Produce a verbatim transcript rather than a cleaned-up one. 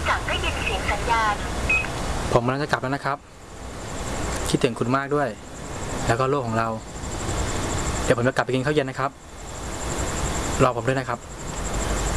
จากได้ยินเสียงสัญญาณผมกำลังจะกลับแล้วนะครับคิดถึงคุณมากด้วยแล้วก็โลกของเราเดี๋ยวผมจะกลับไปกินข้าวเย็นนะครับรอผมด้วยนะครับ